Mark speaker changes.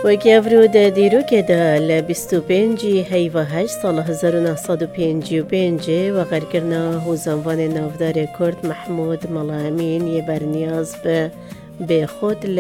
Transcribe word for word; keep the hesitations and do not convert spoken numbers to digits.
Speaker 1: و گفرو ده دیرو که ده لبستو پنجی هی و هشت سال هزار و نهصد و پنجی و پنجی و غرکرنا هوزنوان نافدار کرد محمود ملامین یه برنیاز به به خود